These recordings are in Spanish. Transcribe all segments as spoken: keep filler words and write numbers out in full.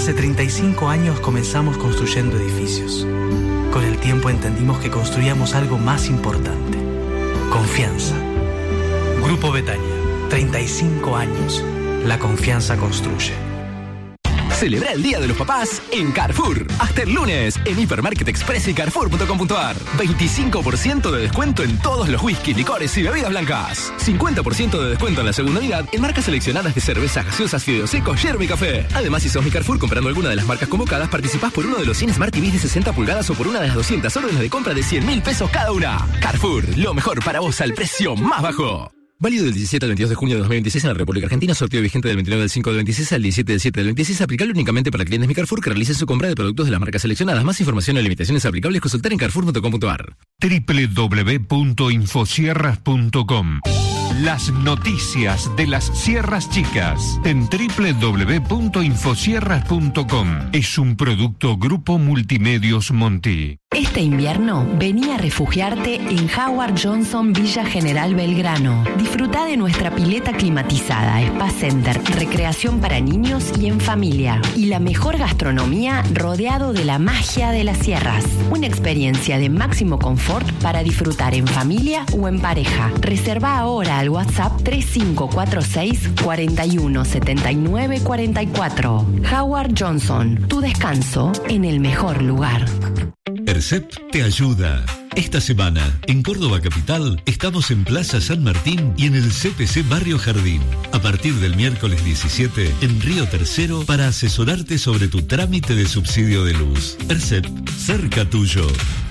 Hace treinta y cinco años comenzamos construyendo edificios. Con el tiempo entendimos que construíamos algo más importante: confianza. Grupo Betania, treinta y cinco años. La confianza construye. Celebra el Día de los Papás en Carrefour. Hasta el lunes en Hipermarket Express y carrefour punto com punto ar. veinticinco por ciento de descuento en todos los whisky, licores y bebidas blancas. cincuenta por ciento de descuento en la segunda unidad en marcas seleccionadas de cervezas gaseosas, fideos secos, yerba y café. Además, si sos mi Carrefour comprando alguna de las marcas convocadas, participás por uno de los cien Smart T Vs de sesenta pulgadas o por una de las doscientas órdenes de compra de cien mil pesos cada una. Carrefour, lo mejor para vos al precio más bajo. Válido del diecisiete al veintidós de junio de dos mil veintiséis en la República Argentina. Sorteo vigente del veintinueve del cinco del veintiséis al diecisiete del siete del veintiséis. Aplicable únicamente para clientes Mi Carrefour que realicen su compra de productos de las marcas seleccionadas. Más información y limitaciones aplicables consultar en carrefour punto com punto ar. doble u doble u doble u punto infosierras punto com. Las noticias de las Sierras Chicas en doble u doble u doble u punto infosierras punto com. Es un producto Grupo Multimedios Monti. Este invierno, vení a refugiarte en Howard Johnson Villa General Belgrano. Disfruta de nuestra pileta climatizada, spa center, recreación para niños y en familia. Y la mejor gastronomía rodeado de la magia de las sierras. Una experiencia de máximo confort para disfrutar en familia o en pareja. Reserva ahora al WhatsApp tres cinco cuatro seis, cuatro uno siete nueve cuatro cuatro. Howard Johnson, tu descanso en el mejor lugar. Percep te ayuda. Esta semana, en Córdoba Capital, estamos en Plaza San Martín y en el C P C Barrio Jardín. A partir del miércoles diecisiete, en Río Tercero, para asesorarte sobre tu trámite de subsidio de luz. Percep, cerca tuyo.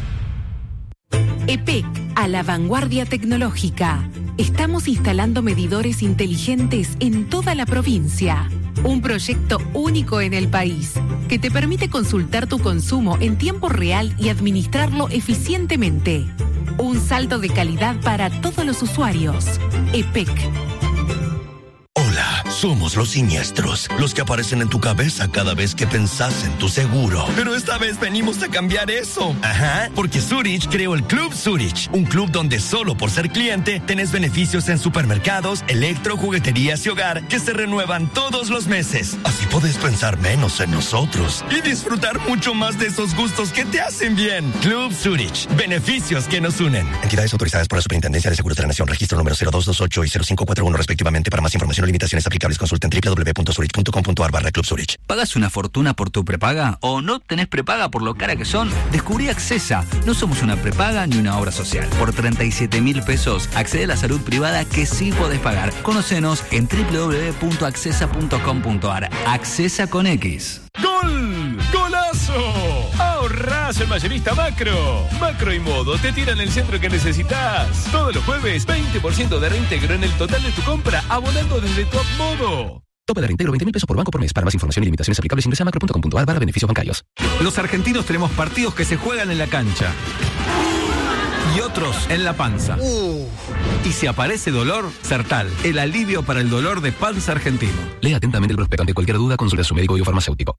E P E C, a la vanguardia tecnológica. Estamos instalando medidores inteligentes en toda la provincia. Un proyecto único en el país que te permite consultar tu consumo en tiempo real y administrarlo eficientemente. Un salto de calidad para todos los usuarios. E P E C. Hola, somos los siniestros, los que aparecen en tu cabeza cada vez que pensás en tu seguro. Pero esta vez venimos a cambiar eso. Ajá, porque Zurich creó el Club Zurich, un club donde solo por ser cliente tenés beneficios en supermercados, electro, jugueterías y hogar que se renuevan todos los meses. Así podés pensar menos en nosotros y disfrutar mucho más de esos gustos que te hacen bien. Club Zurich, beneficios que nos unen. Entidades autorizadas por la Superintendencia de Seguros de la Nación, registro número cero dos dos ocho y cero cinco cuatro uno respectivamente. Para más información o limitaciones aplicables, consulten doble u doble u doble u punto zurich punto com punto ar barra Club Zurich. ¿Pagas una fortuna por tu prepaga o no tenés prepaga por lo cara que son? Descubrí Accesa. No somos una prepaga ni una obra social. Por treinta y siete mil pesos accede a la salud privada que sí podés pagar. Conocenos en doble u doble u doble u punto accesa punto com punto ar. Accesa con X. ¡Gol! ¡Golazo! ¡Ahorrás en Mayorista Macro! Macro y Modo te tiran el centro que necesitas. Todos los jueves, veinte por ciento de reintegro en el total de tu compra, abonando desde Top Modo. Tope de reintegro veinte mil pesos por banco por mes. Para más información y limitaciones aplicables ingresa a macro punto com punto ar barra beneficios bancarios. Los argentinos tenemos partidos que se juegan en la cancha y otros en la panza. Uh. Y si aparece dolor, Sertal, el alivio para el dolor de panza argentino. Lea atentamente el prospecto. Ante cualquier duda, consulte a su médico y o farmacéutico.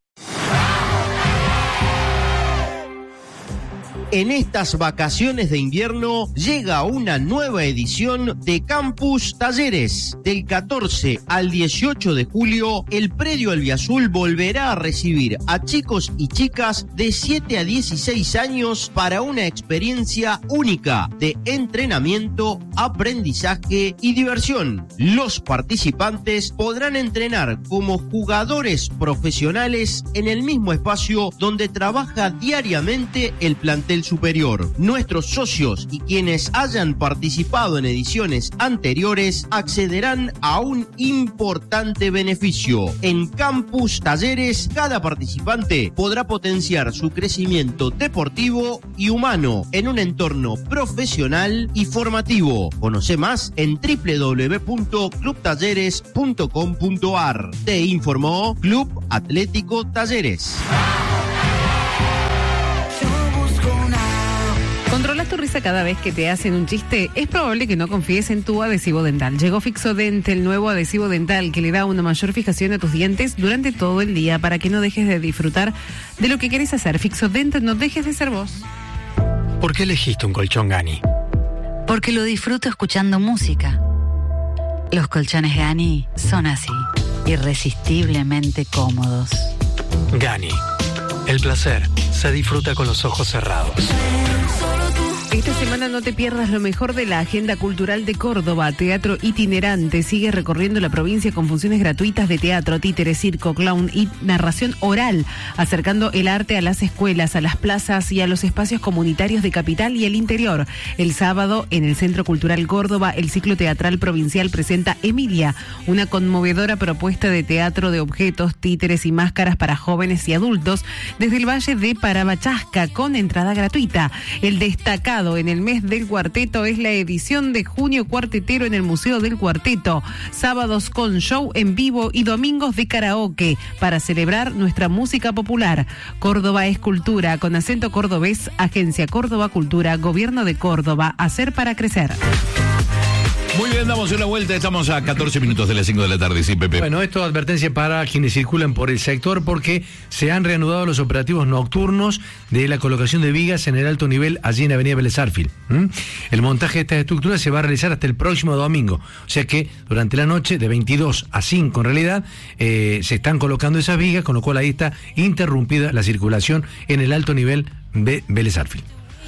En estas vacaciones de invierno llega una nueva edición de Campus Talleres. Del catorce al dieciocho de julio, el predio Albiazul volverá a recibir a chicos y chicas de siete a dieciséis años para una experiencia única de entrenamiento, aprendizaje y diversión. Los participantes podrán entrenar como jugadores profesionales en el mismo espacio donde trabaja diariamente el plantel superior. Nuestros socios y quienes hayan participado en ediciones anteriores accederán a un importante beneficio. En Campus Talleres, cada participante podrá potenciar su crecimiento deportivo y humano en un entorno profesional y formativo. Conoce más en doble u doble u doble u punto club talleres punto com punto ar. Te informó Club Atlético Talleres. ¿Controlas tu risa cada vez que te hacen un chiste? Es probable que no confíes en tu adhesivo dental. Llegó Fixodent, el nuevo adhesivo dental que le da una mayor fijación a tus dientes durante todo el día para que no dejes de disfrutar de lo que querés hacer. Fixodent, no dejes de ser vos. ¿Por qué elegiste un colchón Gani? Porque lo disfruto escuchando música. Los colchones Gani son así, irresistiblemente cómodos. Gani. El placer se disfruta con los ojos cerrados. Esta semana no te pierdas lo mejor de la agenda cultural de Córdoba. Teatro itinerante sigue recorriendo la provincia con funciones gratuitas de teatro, títere, circo, clown y narración oral, acercando el arte a las escuelas, a las plazas y a los espacios comunitarios de capital y el interior. El sábado, en el Centro Cultural Córdoba, el ciclo teatral provincial presenta Emilia, una conmovedora propuesta de teatro de objetos, títeres y máscaras para jóvenes y adultos desde el Valle de Parabachasca, con entrada gratuita. El destacado en el mes del cuarteto es la edición de junio cuartetero en el Museo del Cuarteto. Sábados con show en vivo y domingos de karaoke para celebrar nuestra música popular. Córdoba es cultura, con acento cordobés, Agencia Córdoba Cultura, Gobierno de Córdoba, hacer para crecer. Muy bien, damos una vuelta, estamos a catorce minutos de las cinco de la tarde, sí, Pepe. Bueno, esto es advertencia para quienes circulan por el sector porque se han reanudado los operativos nocturnos de la colocación de vigas en el alto nivel allí en Avenida Vélez Arfield. ¿Mm? El montaje de estas estructuras se va a realizar hasta el próximo domingo, o sea que durante la noche de veintidós a cinco en realidad eh, se están colocando esas vigas, con lo cual ahí está interrumpida la circulación en el alto nivel de Vélez Arfield.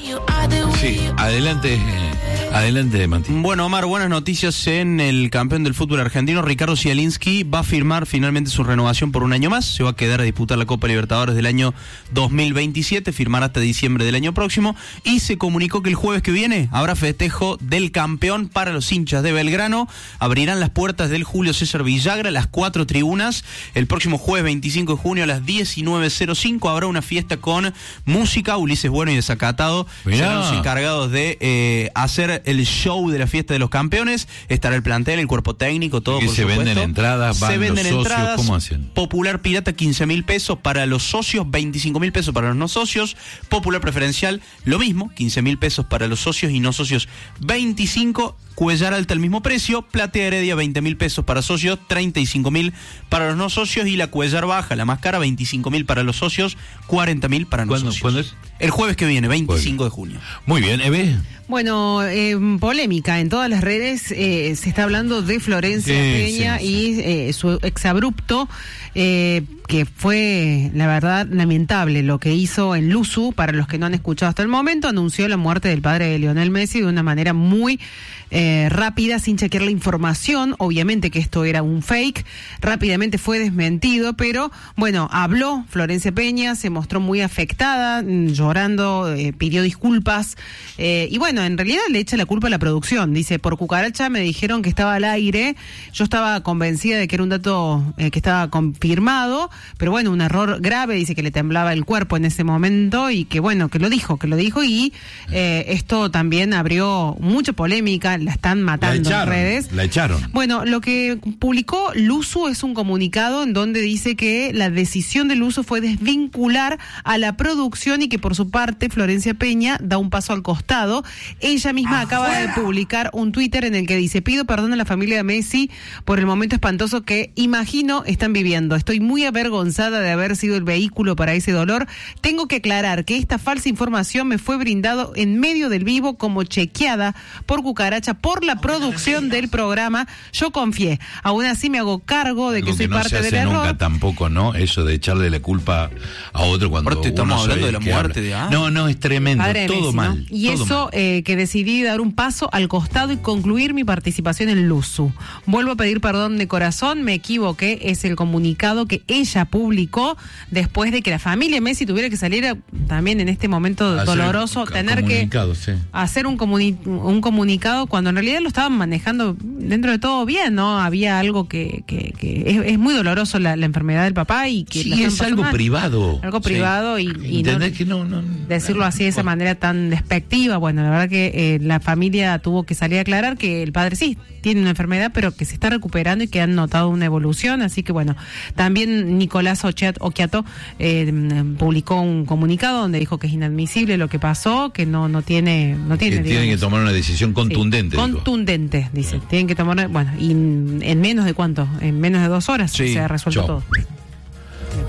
Sí, adelante, eh, adelante, Martín. Bueno, Omar, buenas noticias en el campeón del fútbol argentino. Ricardo Zielinski va a firmar finalmente su renovación por un año más. Se va a quedar a disputar la Copa Libertadores del año dos mil veintisiete, firmará hasta diciembre del año próximo. Y se comunicó que el jueves que viene habrá festejo del campeón para los hinchas de Belgrano. Abrirán las puertas del Julio César Villagra, las cuatro tribunas. El próximo jueves veinticinco de junio a las diecinueve cero cinco habrá una fiesta con música. Ulises Bueno y Desacatado serán los encargados de eh, hacer el show de la fiesta de los campeones. Estará el plantel, el cuerpo técnico, todo. ¿Y por se supuesto. venden entradas? ¿Van se venden los socios? entradas. ¿Cómo hacen? Popular Pirata quince mil pesos para los socios, veinticinco mil pesos para los no socios. Popular Preferencial lo mismo, quince mil pesos para los socios y no socios veinticinco. Cuellar Alta el mismo precio. Platea Heredia veinte mil pesos para socios, treinta y cinco mil para los no socios. Y la Cuellar Baja, la más cara, veinticinco mil para los socios, cuarenta mil para no ¿Cuándo, socios. ¿Cuándo es? El jueves que viene, veinticinco de junio. Muy bien, Eve. Bueno, eh, polémica en todas las redes, eh, se está hablando de Florencia Sí, Peña sí, y eh, su exabrupto, eh, que fue, la verdad, lamentable lo que hizo en Luzu. Para los que no han escuchado hasta el momento, anunció la muerte del padre de Lionel Messi de una manera muy eh, rápida, sin chequear la información. Obviamente que esto era un fake, rápidamente fue desmentido, pero bueno, habló Florencia Peña, se mostró muy afectada, llorando, eh, pidió disculpas, eh, y bueno, en realidad le echa la culpa a la producción. Dice, por cucaracha me dijeron que estaba al aire, yo estaba convencida de que era un dato eh, que estaba confirmado, pero bueno, un error grave. Dice que le temblaba el cuerpo en ese momento y que bueno, que lo dijo, que lo dijo y eh, esto también abrió mucha polémica, la están matando la echaron, en redes. La echaron. Bueno, lo que publicó Luzu es un comunicado en donde dice que la decisión de Luzu fue desvincular a la producción y que por su parte Florencia Peña da un paso al costado. Ella misma acaba de publicar un Twitter en el que dice: pido perdón a la familia de Messi por el momento espantoso que imagino están viviendo. Estoy muy avergonzada de haber sido el vehículo para ese dolor. Tengo que aclarar que esta falsa información me fue brindado en medio del vivo como chequeada por cucaracha por la producción del programa. Yo confié. Aún así me hago cargo de que Algo soy que no parte se del hace error. nunca tampoco, ¿no? Eso de echarle la culpa a otro cuando Aparte, estamos uno hablando sabe de la que muerte habla. de ah. No, no, es tremendo, Padre de todo Messi, ¿no? mal. Y todo eso mal. eh, que decidí dar un paso al costado y concluir mi participación en Luzu. Vuelvo a pedir perdón de corazón, me equivoqué. Es el comunicado que ella publicó después de que la familia Messi tuviera que salir a, también en este momento Hacer doloroso, un tener que comunicado, sí. hacer un, comuni- un comunicado cuando en realidad lo estaban manejando dentro de todo bien, ¿no? Había algo que, que, que es, es muy doloroso la, la enfermedad del papá y que Sí, la están es pasando algo mal. privado. Algo Sí. privado y, y no, ¿Entendés que no, no, decirlo así de esa manera tan despectiva. Bueno, la verdad que eh, la familia tuvo que salir a aclarar que el padre sí tiene una enfermedad, pero que se está recuperando y que han notado una evolución. Así que bueno, también Nicolás Occhiat- Occhiato eh, publicó un comunicado donde dijo que es inadmisible lo que pasó, que no no tiene no tiene que tienen digamos, que tomar una decisión contundente. sí, digo. contundente, dice. Tienen que tomar, bueno, y en menos de cuánto, en menos de dos horas Sí. se ha resuelto Chau. todo.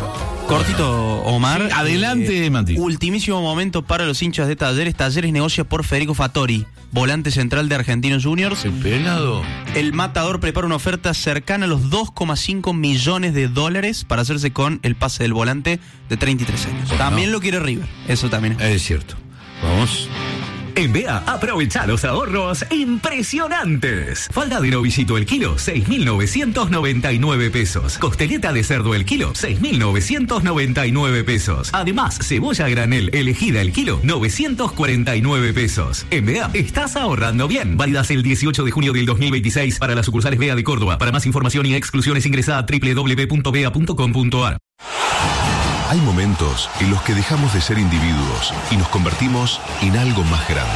Cortito, Omar. Sí, adelante, eh, Mati. Ultimísimo momento para los hinchas de Talleres. Talleres negocia por Federico Fattori, volante central de Argentinos Juniors. ¿El pelado? El Matador prepara una oferta cercana a los dos coma cinco millones de dólares para hacerse con el pase del volante de treinta y tres años. También no. lo quiere River, eso también es cierto. Vamos. En B A, aprovecha los ahorros impresionantes. Falda de novillito el kilo, seis mil novecientos noventa y nueve pesos. Costeleta de cerdo el kilo, seis mil novecientos noventa y nueve pesos. Además, cebolla a granel elegida el kilo, novecientos cuarenta y nueve pesos. En B A, estás ahorrando bien. Válidas el dieciocho de junio del dos mil veintiséis para las sucursales B A de Córdoba. Para más información y exclusiones ingresa a doble u doble u doble u punto b a punto com punto a r. Hay momentos en los que dejamos de ser individuos y nos convertimos en algo más grande.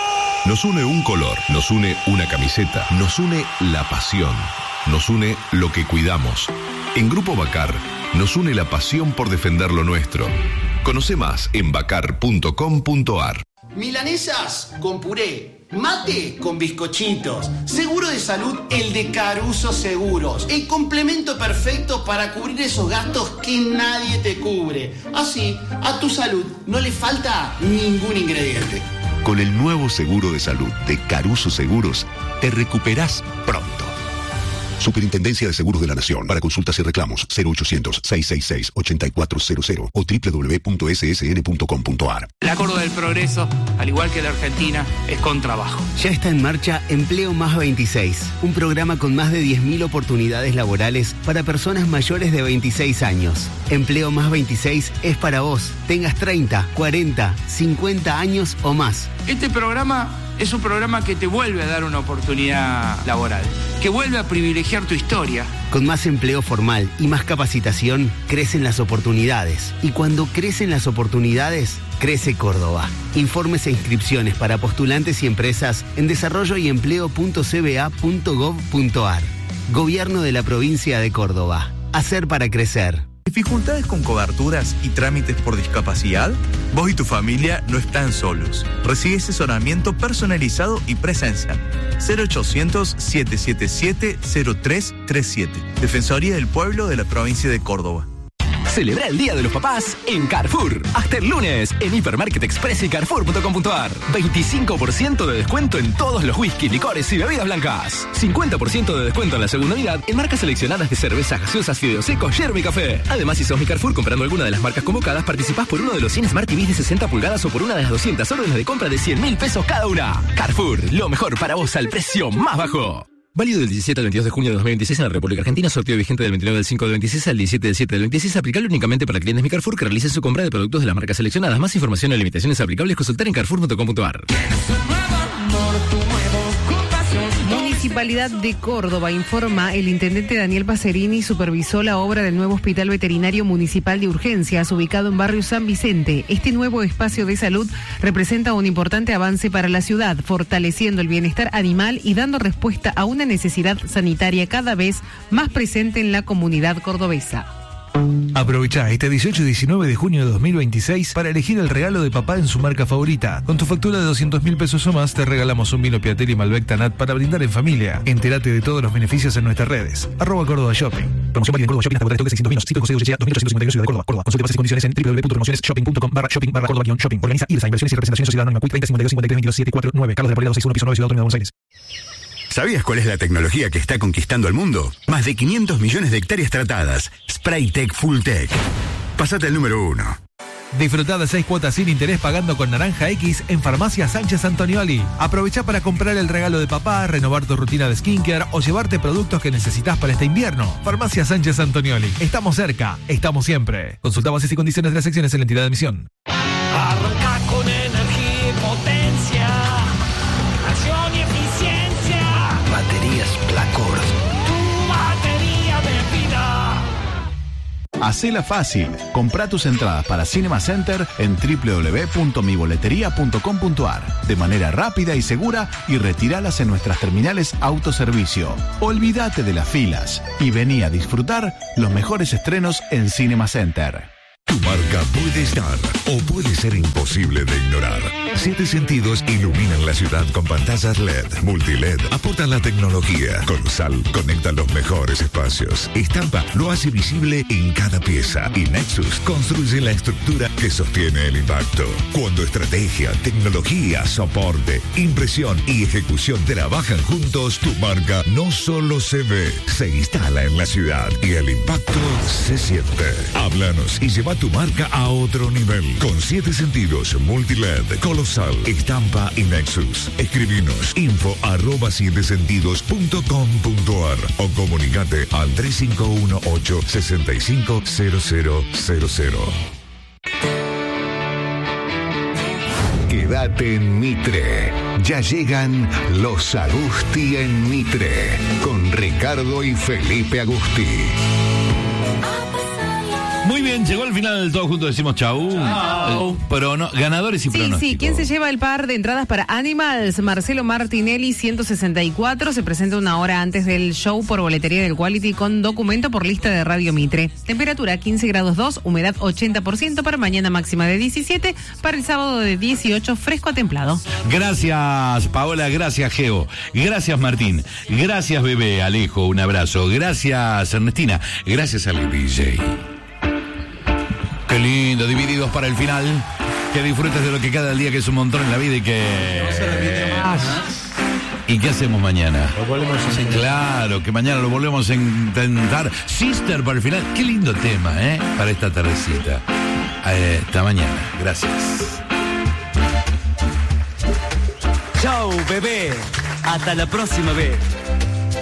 Nos une un color, nos une una camiseta, nos une la pasión, nos une lo que cuidamos. En Grupo Bacar, nos une la pasión por defender lo nuestro. Conoce más en bacar punto com punto a r. Milanesas con puré, mate con bizcochitos, seguro de salud el de Caruso Seguros, el complemento perfecto para cubrir esos gastos que nadie te cubre. Así, a tu salud no le falta ningún ingrediente. Con el nuevo seguro de salud de Caruso Seguros, te recuperás pronto. Superintendencia de Seguros de la Nación. Para consultas y reclamos, cero ochocientos, seiscientos sesenta y seis, ochenta y cuatro cero cero o doble u doble u doble u punto s s n punto com punto a r. La Córdoba del Progreso, al igual que la Argentina, es con trabajo. Ya está en marcha Empleo Más veintiséis, un programa con más de diez mil oportunidades laborales para personas mayores de veintiséis años. Empleo Más veintiséis es para vos, tengas treinta, cuarenta, cincuenta años o más. Este programa es un programa que te vuelve a dar una oportunidad laboral, que vuelve a privilegiar tu historia. Con más empleo formal y más capacitación, crecen las oportunidades. Y cuando crecen las oportunidades, crece Córdoba. Informes e inscripciones para postulantes y empresas en desarrollo y empleo punto c b a punto gov punto a r. Gobierno de la Provincia de Córdoba. Hacer para crecer. ¿Dificultades con coberturas y trámites por discapacidad? Vos y tu familia no están solos. Recibe asesoramiento personalizado y presencial. cero ochocientos, siete siete siete, cero tres tres siete. Defensoría del Pueblo de la Provincia de Córdoba. Celebra el Día de los Papás en Carrefour. Hasta el lunes en Hipermarket Express y carrefour punto com punto a r. veinticinco por ciento de descuento en todos los whisky, licores y bebidas blancas. cincuenta por ciento de descuento en la segunda unidad en marcas seleccionadas de cervezas, gaseosas, fideos secos, yerba y café. Además, si sos mi Carrefour comprando alguna de las marcas convocadas, participás por uno de los cien Smart T Vs de sesenta pulgadas o por una de las doscientas órdenes de compra de cien mil pesos cada una. Carrefour, lo mejor para vos al precio más bajo. Válido del diecisiete al veintidós de junio de dos mil veintiséis en la República Argentina. Sorteo vigente del veintinueve del cinco del veintiséis al diecisiete del siete del veintiséis. Aplicable únicamente para clientes Mi Carrefour que realicen su compra de productos de las marcas seleccionadas. Más información y limitaciones aplicables consultar en carrefour punto com punto a r. Municipalidad de Córdoba informa, el intendente Daniel Pacerini supervisó la obra del nuevo Hospital Veterinario Municipal de Urgencias ubicado en barrio San Vicente. Este nuevo espacio de salud representa un importante avance para la ciudad, fortaleciendo el bienestar animal y dando respuesta a una necesidad sanitaria cada vez más presente en la comunidad cordobesa. Aprovecha este dieciocho y diecinueve de junio de dos mil veintiséis para elegir el regalo de papá en su marca favorita. Con tu factura de doscientos mil pesos o más te regalamos un vino Piatel y Malbec Tanat para brindar en familia. Entérate de todos los beneficios en nuestras redes. Arroba Córdoba Shopping. Promoción válida en Córdoba Shopping hasta agotar seiscientos vinos. Sitio José Urchea dos mil ochocientos cincuenta y dos Ciudad de Córdoba. Córdoba. Consulte bases y condiciones en doble u doble u doble u punto promociones shopping punto com barra shopping barra Córdoba guión shopping. Organiza Irsa Inversiones y Representación Sociedad Anónima. treinta cincuenta y dos cincuenta y tres veintidós siete cuatro nueve. Carlos de Paredes sesenta y uno piso nueve Ciudad Autónoma de Buenos Aires. ¿Sabías cuál es la tecnología que está conquistando el mundo? Más de quinientos millones de hectáreas tratadas. Spraytec Fulltech. Pasate al número uno. Disfrutá de seis cuotas sin interés pagando con Naranja X en Farmacia Sánchez Antonioli. Aprovecha para comprar el regalo de papá, renovar tu rutina de skincare o llevarte productos que necesitas para este invierno. Farmacia Sánchez Antonioli. Estamos cerca, estamos siempre. Consulta bases y condiciones de las secciones en la entidad de emisión. Arranca con energía y potencia. Acción y eficiencia. Baterías Placor. Tu batería de vida. Hacela fácil. Comprá tus entradas para Cinema Center en doble u doble u doble u punto mi boletería punto com punto a r de manera rápida y segura y retíralas en nuestras terminales autoservicio. Olvídate de las filas y vení a disfrutar los mejores estrenos en Cinema Center. Tu marca puede estar o puede ser imposible de ignorar. Siete Sentidos iluminan la ciudad con pantallas L E D, multi-L E D, aportan la tecnología. Colosal conecta los mejores espacios. Estampa lo hace visible en cada pieza. Y Nexus construye la estructura que sostiene el impacto. Cuando estrategia, tecnología, soporte, impresión y ejecución trabajan juntos, tu marca no solo se ve, se instala en la ciudad y el impacto se siente. Háblanos y lleva tu marca a otro nivel. Con Siete Sentidos, multi-L E D, Colosal, Estampa y Nexus. Escribinos info arroba siete sentidos punto com punto ar o comunicate al tres cinco uno ocho seis cinco cero cero cero cero. Quédate en Mitre. Ya llegan los Agusti en Mitre. Con Ricardo y Felipe Agusti. Muy bien, llegó al final, todos juntos decimos chau. Chau. Eh, prono- ganadores y Sí, pronósticos. sí, ¿quién se lleva el par de entradas para Animals? Marcelo Martinelli, ciento sesenta y cuatro, se presenta una hora antes del show por boletería del Quality con documento por lista de Radio Mitre. Temperatura quince grados dos, humedad ochenta por ciento, para mañana máxima de diecisiete, para el sábado de dieciocho, fresco a templado. Gracias, Paola, gracias, Geo. Gracias, Martín. Gracias, bebé, Alejo, un abrazo. Gracias, Ernestina. Gracias al D J. Qué lindo, divididos para el final. Que disfrutes de lo que cada día, que es un montón en la vida y que... No se repite más. ¿Y qué hacemos mañana? Lo volvemos a intentar. Claro, que mañana lo volvemos a intentar. Sister para el final. Qué lindo tema, ¿eh? Para esta tardecita. Eh, hasta mañana. Gracias. Chau, bebé. Hasta la próxima vez.